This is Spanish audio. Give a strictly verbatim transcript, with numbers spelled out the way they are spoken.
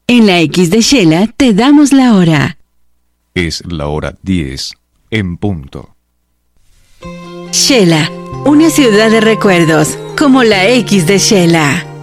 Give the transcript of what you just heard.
En la X de Shela te damos la hora. Es la hora diez en punto. Shela, una ciudad de recuerdos, como la X de Shela.